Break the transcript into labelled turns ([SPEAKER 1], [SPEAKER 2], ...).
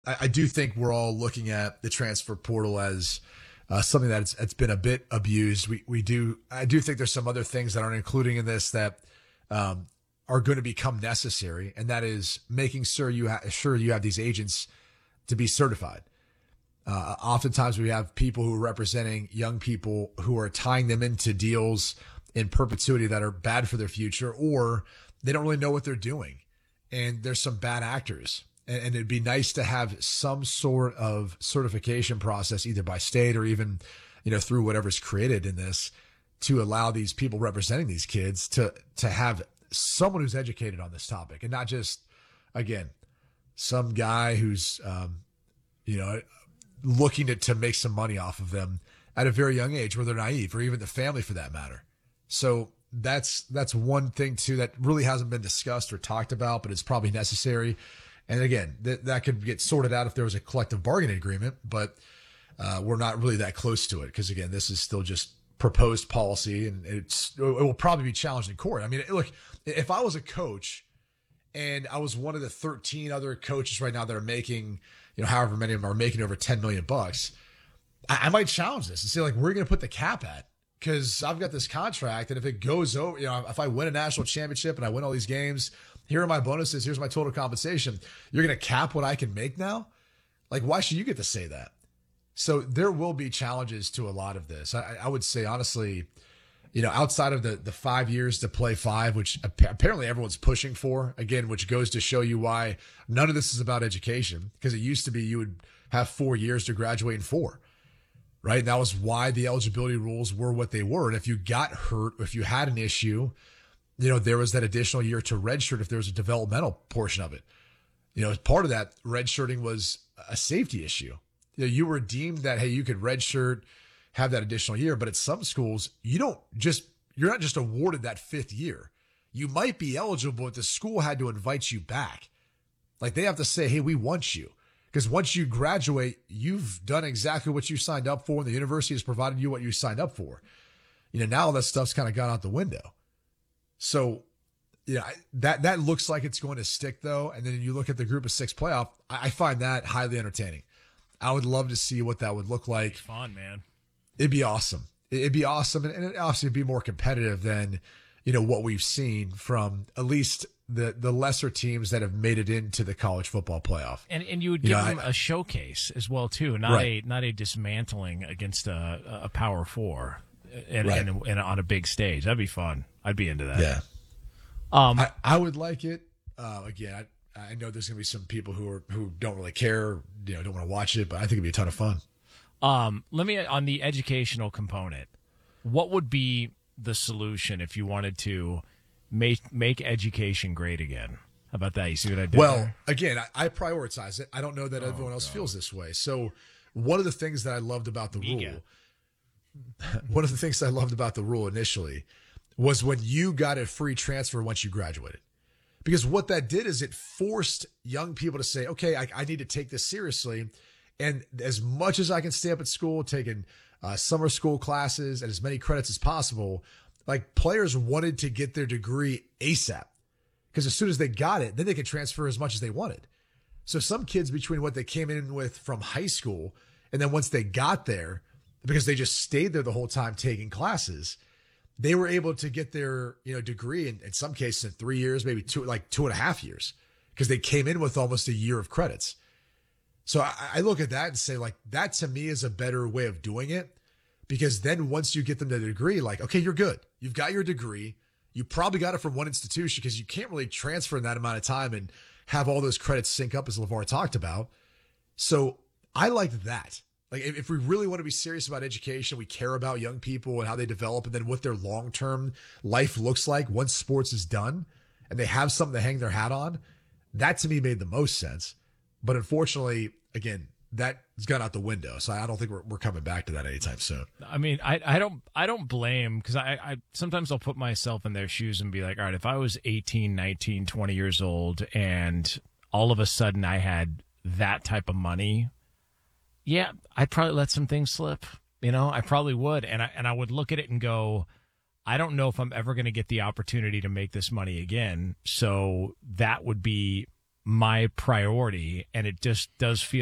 [SPEAKER 1] I do think we're all looking at the transfer portal as something that's it's been a bit abused. I do think there's some other things that aren't including in this that are going to become necessary, and that is making sure you have these agents to be certified. Oftentimes we have people who are representing young people who are tying them into deals in perpetuity that are bad for their future, or they don't really know what they're doing. And there's some bad actors. And it'd be nice to have some sort of certification process, either by state or even, through whatever's created in this, to allow these people representing these kids to have someone who's educated on this topic, and not just, again, some guy who's, looking to make some money off of them at a very young age, where they're naive, or even the family for that matter. So that's one thing too that really hasn't been discussed or talked about, but it's probably necessary. And again, that could get sorted out if there was a collective bargaining agreement, but we're not really that close to it, because again, this is still just proposed policy, and it will probably be challenged in court. I mean, look, if I was a coach and I was one of the 13 other coaches right now that are making, however many of them are making over $10 million, I might challenge this and say, like, we're going to put the cap at, because I've got this contract, and if it goes over, if I win a national championship and I win all these games, here are my bonuses, here's my total compensation. You're going to cap what I can make now? Like, why should you get to say that? So there will be challenges to a lot of this. I would say, honestly, outside of the 5 years to play 5, which apparently everyone's pushing for, again, which goes to show you why none of this is about education, because it used to be you would have 4 years to graduate in 4, right? And that was why the eligibility rules were what they were. And if you got hurt, if you had an issue, there was that additional year to redshirt if there was a developmental portion of it. As part of that, redshirting was a safety issue. You were deemed that, hey, you could redshirt, have that additional year, but at some schools, you're not just awarded that 5th year. You might be eligible, but the school had to invite you back. Like, they have to say, hey, we want you. Because once you graduate, you've done exactly what you signed up for, and the university has provided you what you signed up for. Now all that stuff's kind of gone out the window. So, that looks like it's going to stick, though. And then you look at the Group of 6 playoff, I find that highly entertaining. I would love to see what that would look like.
[SPEAKER 2] Fun, man.
[SPEAKER 1] It'd be awesome. It'd be awesome. And it obviously would be more competitive than, what we've seen from at least the lesser teams that have made it into the college football playoff.
[SPEAKER 2] And you would give them a showcase as well, too. Not a dismantling against a Power 4 and on a big stage. That'd be fun. I'd be into that.
[SPEAKER 1] Yeah. I would like it. Again, I know there's going to be some people who don't really care, don't want to watch it, but I think it'd be a ton of fun.
[SPEAKER 2] Let me, on the educational component, what would be the solution if you wanted to make education great again? How about that? You see what I did there?
[SPEAKER 1] Again, I prioritize it. I don't know that everyone else feels this way. So one of the things that I loved about the rule initially was when you got a free transfer once you graduated. Because what that did is it forced young people to say, okay, I need to take this seriously. And as much as I can stay up at school, taking summer school classes and as many credits as possible, like, players wanted to get their degree ASAP, because as soon as they got it, then they could transfer as much as they wanted. So some kids, between what they came in with from high school and then once they got there, because they just stayed there the whole time taking classes, they were able to get their degree in some cases in 3 years, maybe 2.5 years, because they came in with almost a year of credits. So I look at that and say, like, that to me is a better way of doing it, because then once you get them to the degree, like, okay, you're good. You've got your degree. You probably got it from one institution, because you can't really transfer in that amount of time and have all those credits sync up, as LeVar talked about. So I like that. Like, if we really want to be serious about education, we care about young people and how they develop, and then what their long-term life looks like once sports is done and they have something to hang their hat on, that to me made the most sense. But unfortunately, again, that's gone out the window. So I don't think we're coming back to that anytime soon.
[SPEAKER 2] I mean, I don't blame, because I sometimes I'll put myself in their shoes and be like, all right, if I was 18, 19, 20 years old and all of a sudden I had that type of money, yeah, I'd probably let some things slip. I probably would. And I would look at it and go, I don't know if I'm ever going to get the opportunity to make this money again. So that would be my priority, and it just does feel